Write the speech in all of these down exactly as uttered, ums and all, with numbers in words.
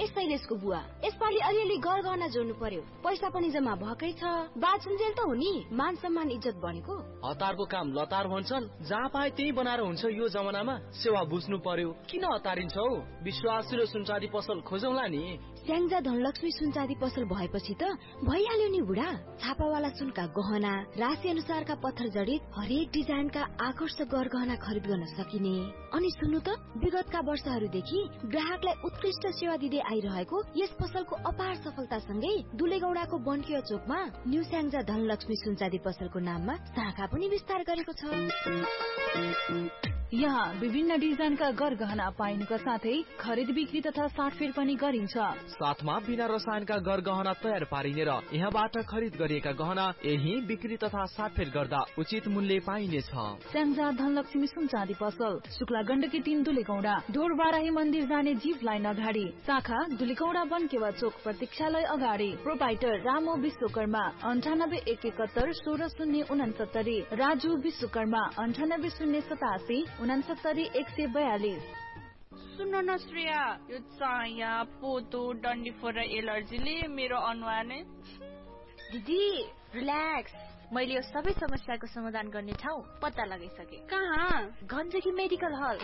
ए शैलेशको बुवा, यसपालि अलिअलि गरगहना जोड्नु पर्यो। पैसा पनि जम्मा भएकै छ। बाँचुन्जेल त हो नि, मान सम्मान इज्जत बढेको। हतारको काम लतार भन्छन्, जहाँ पाए त्यही बनाएर हुन्छ। यो जमानामा सेवा बुझ्नु पर्यो। किन हतारिन्छौ? विश्वासिलो सुनचाँदी पसल खोजौला नि। स्याङ्जा धनलक्ष्मी सुनचाँदी पसल भएपछि त भइहाल्यो नि बुढा। छापावाला सुनका गहना, राशि अनुसारका पत्थर जडित हरेक डिजाइनका आकर्षक गरगहना खरिद गर्न सकिने। अनि सुन्नु त, विगतका वर्षहरूदेखि ग्राहकलाई उत्कृष्ट सेवा दिँदै आइरहेको यस पसलको अपार सफलतासँगै दुलेगौडाको बन्किया चोकमा न्यू स्याङ्जा धनलक्ष्मी सुनचाँदी पसलको नाममा शाखा पनि विस्तार गरेको छ। यहाँ विभिन्न डिजाइनका गरगहना पाइनुका साथै खरिद बिक्री तथा साटफेर पनि गरिन्छ। साथमा बिना रसायनका गरगहना तयार पारिने र यहाँबाट खरिद गरिएका गहना यही बिक्री तथा साटफेर गर्दा उचित मूल्य पाइनेछ। स्याङ्जा धनलक्ष्मी सुनचाँदी पसल, शुक्ला गण्डकी तीन दुलेगौडा, ढोरबाराही मन्दिर जाने जीप लाइन अगाडि, शाखा दुलेगौडा बन्केवा चोक प्रतीक्षालय अगाडि। प्रोपाइटर रामो विश्वकर्मा, अन्ठानब्बे एक एकहत्तर सोह्र शून्य उनासत्तरी। राजु विश्वकर्मा, अन्ठानब्बे शून्य सतासी उनासत्तरी एक सय बयालिस। सुन्न न श्रेया, यो चाया पोतो डन्डीफोर र एलर्जीले मेरो अनुहार नै। दिदी रिल्याक्स, मैले यो सबै समस्याको समाधान गर्ने ठाउँ पत्ता लगाइसके। कहाँ? गण्डकी मेडिकल हल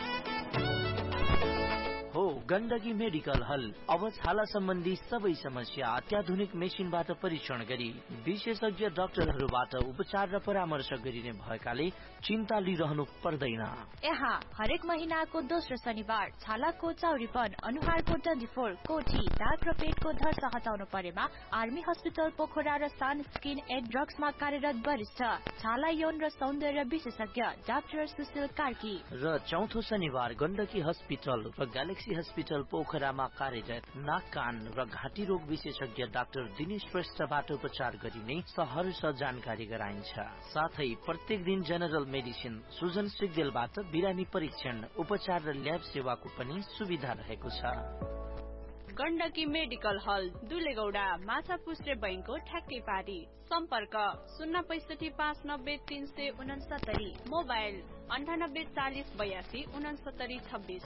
हो। गण्डकी मेडिकल हल अब छाला सम्बन्धी सबै समस्या अत्याधुनिक मेसिनबाट परीक्षण गरी विशेषज्ञ डाक्टरहरूबाट उपचार र परामर्श गरिने भएकाले चिन्ता लिइरहनु पर्दैन। यहाँ हरेक महिनाको दोस्रो शनिबार छालाको चौरीपन, अनुहारको डन्डीफोर, कोठी, दाग र पेटको धर्सा हटाउनु परेमा आर्मी हस्पिटल पोखरा र सान स्किन एन्ड ड्रग्समा कार्यरत वरिष्ठ छाला यौन र सौन्दर्य विशेषज्ञ डाक्टर सुशील कार्की। र चौथो शनिबार गण्डकी हस्पिटल र ग्यालेक्सी हस्पिटल पोखरामा कार्यरत नाक कान र घाँटी रोग विशेषज्ञ डाक्टर दिनेश श्रेष्ठबाट उपचार गरिने सहर्ष जानकारी गराइन्छ। साथै प्रत्येक दिन जनरल मेडिसिन सुजन सिग्देलबाट बिरामी परीक्षण, उपचार र ल्याब सेवाको पनि सुविधा रहेको छ। गण्डकी मेडिकल हल दुलेगौडा, माछा पुष्टे बैंकको ठ्याक्कै पारी। सम्पर्क शून्य पैसठी पाँच नब्बे तीन सय उनसत्तरी। मोबाइल अन्ठानब्बे चालिस बयासी उनसत्तरी छब्बीस।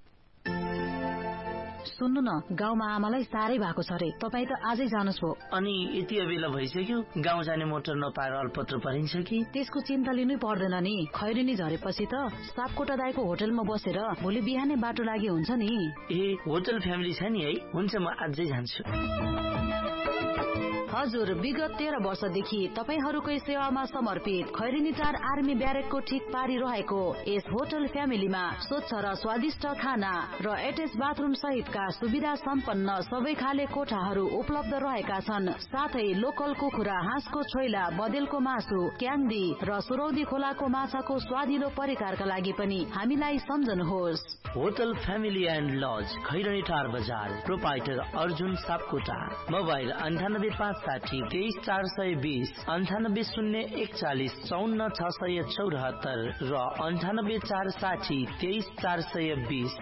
सुन्नु न, गाउँमा आमालाई साह्रै भएको छ रे, तपाईँ त आजै जानुहोस् भो। अनि यति बेला भइसक्यो, गाउँ जाने मोटर नपाएर अल्पत्र परिन्छ कि? त्यसको चिन्ता लिनै पर्दैन नि। खैरेनी झरेपछि त सापकोटा दाइको होटलमा बसेर भोलि बिहानै बाटो लागि हुन्छ नि। ए, होटल फ्यामिली छ नि है? हुन्छ, म आजै जान्छु। हजुर, विगत तेह्र वर्षदेखि तपाईहरूकै सेवामा समर्पित खैरेनी चार आर्मी ब्यारेकको ठिक पारी रहेको यस होटल फ्यामिलीमा स्वच्छ र स्वादिष्ट खाना र एटेच बाथरूम सहितका सुविधा सम्पन्न सबै खाले कोठाहरू उपलब्ध रहेका छन्। साथै लोकल कुखुरा, हाँसको छोइला, बदेलको मासु, क्याङ्दी र सुरौदी खोलाको माछाको स्वादिलो परिकारका लागि पनि हामीलाई सम्झनुहोस्। Hotel family and lodge, Khairani टार बजार। प्रोपाइटर अर्जुन सापकोटा। मोबाइल अन्ठानब्बे पाँच साठी तेइस चार सय बीस, अन्ठानब्बे शून्य एकचालिस चौन्न छ सय चौरात्तर र अन्ठानब्बे चार साठी तेइस चार सय बीस।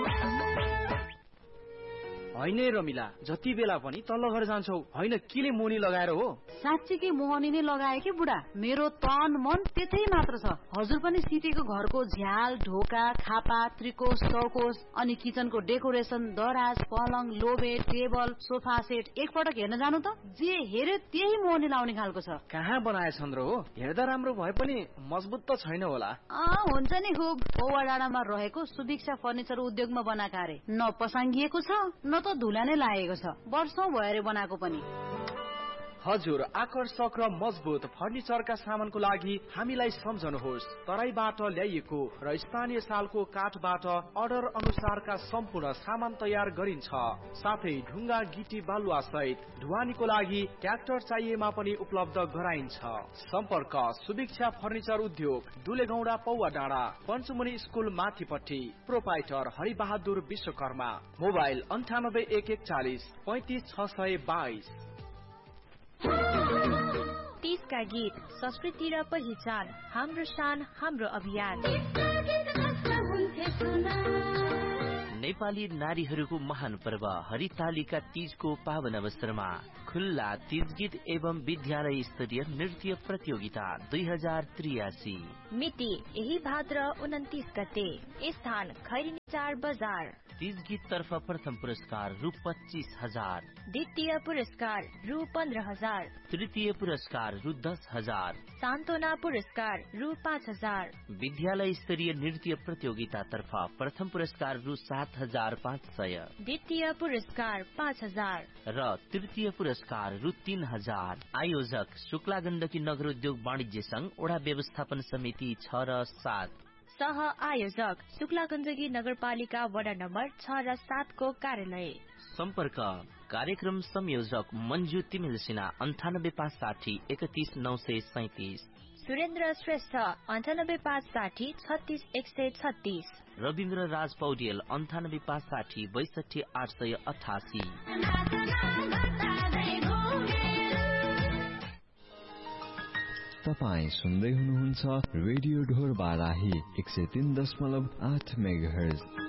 होइन रमिला, जति बेला पनि तल्लो घर जान्छौ, होइन किले मोनी लगाएर हो? साँच्चीकै मोहनी नै लगाए कि बुढा, मेरो तन मन त्यतै मात्र छ। हजुर पनि सितेको घरको झ्याल, ढोका, खापा, त्रिकोश, चौकोश अनि किचनको डेकोरेसन, दराज, पलङ, लोबे, टेबल, सोफा सेट एकपटक हेर्न जानु त, जे हेरे त्यही मोहनी लाउने खालको छ। कहाँ बनाएछन् र हो? हेर्दा राम्रो भए पनि मजबुत त छैन होला। अँ, हुन्छ नि खुब। पौवा डाँडामा रहेको सुभिक्षा फर्निचर उद्योगमा बनाएका अरे। न पसाङ्गिएको छ, न त धुला नै लागेको छ। वर्षौं भएर बनाएको पनि। हजुर, आकर्षक र मजबुत फर्निचरका सामानको लागि हामीलाई सम्झनुहोस्। तराईबाट ल्याइएको र स्थानीय सालको काठबाट अर्डर अनुसारका सम्पूर्ण सामान तयार गरिन्छ। साथै ढुङ्गा, गिटी, बालुवा सहित ढुवानीको लागि ट्र्याक्टर चाहिएमा पनि उपलब्ध गराइन्छ। सम्पर्क सुभिक्षा फर्निचर उद्योग, दुलेगौडा, पौवा डाँडा, पञ्चमुनि स्कुल माथिपट्टि। प्रोपाइटर हरिबहादुर विश्वकर्मा। मोबाइल अन्ठानब्बे एक एकचालिस पैंतिस छ सय बाइस। तीसका गीत, संस्कृति र पहिचान, हाम्रो शान, हाम्रो अभियान। नेपाली नारीहरूको महान पर्व हरितालिका तीजको पावन अवसरमा खुल्ला तीज गीत एवं विद्यालय स्तरीय नृत्य प्रतियोगिता दुई हजार त्रियासी। मिति यही भाद्र उन्तिस गते। स्थान खैरिनी चार बजार। तीज गीत तर्फ प्रथम पुरस्कार रु पच्चीस हजार, द्वितीय पुरस्कार रु पन्ध्र हजार, तृतीय पुरस्कार रु दस हजार, सान्त्वना पुरस्कार रु पाँच हजार। विद्यालय स्तरीय नृत्य प्रतियोगिता तर्फ प्रथम पुरस्कार रु सात हजार पाँच सय, द्वितीय पुरस्कार पाँच हजार र तृतीय पुरस्कार रु तीन हजार। आयोजक शुक्ला गण्डकी नगर उद्योग वाणिज्य संघ वडा व्यवस्थापन समिति छ र सात। सह आयोजक शुक्ला गण्डकी नगरपालिका वडा नम्बर छ र सात को कार्यालय। सम्पर्क कार्यक्रम संयोजक मन्जु तिमिल सिन्हा अन्ठानब्बे पाँच साठी एकतीस नौ सय सैतिस, सुरेन्द्र श्रेष्ठ अन्ठानब्बे पाँच साठी छत्तीस एक सय छत्तीस, रविन्द्र राज पौडेल अन्ठानब्बे पाँच साठी बैसठी आठ सय अठासी। तपाईँ सुन्दै हुनुहुन्छ रेडियो ढोर बाराही एक सय तीन दशमलव आठ मेगाहर्ज।